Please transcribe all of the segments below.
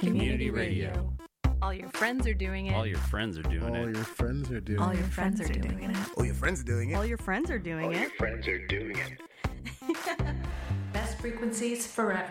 Community radio. All your friends are doing it. All your friends are doing All it. your friends are doing All it. your friends are doing it. All your friends are doing it. All your friends are doing it. Friends are doing it. Best frequencies forever.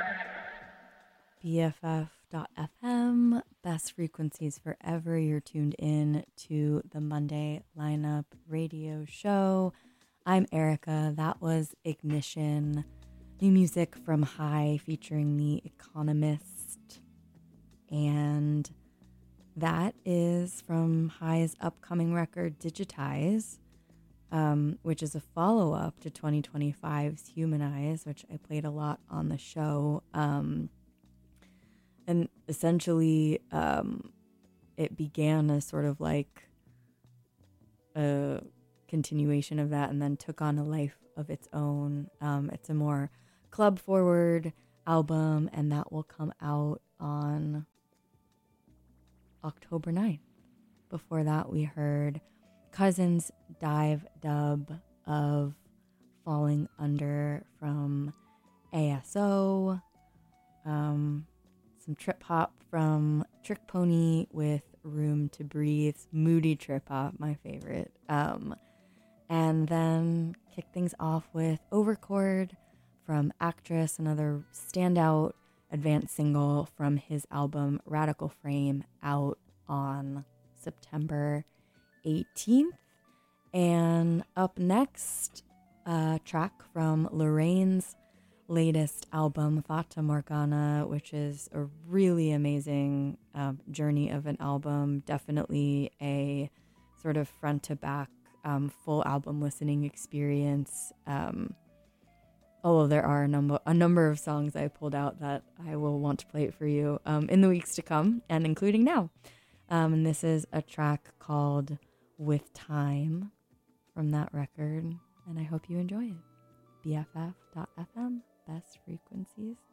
BFF.FM, best frequencies forever. You're tuned in to the Monday Lineup Radio Show. I'm Erica. That was Ignition. New music from High featuring The Economist. And that is from High's upcoming record, Digitize, which is a follow-up to 2025's Humanize, which I played a lot on the show. And essentially, it began as sort of like a continuation of that and then took on a life of its own. It's a more club-forward album, and that will come out on October 9th. Before that, we heard Cousins' dive dub of Falling Under from ASO. Some trip hop from Trick Pony with Room to Breathe. Moody trip hop, my favorite. And then kick things off with Overchord from Actress, another standout advanced single from his album Radical Frame, out on September 18th. And up next, a track from Lorraine's latest album, Fata Morgana, which is a really amazing journey of an album. Definitely a sort of front to back full album listening experience. Although there are a number of songs I pulled out that I will want to play it for you in the weeks to come, and including now. And this is a track called With Time from that record, and I hope you enjoy it. BFF.FM, best frequencies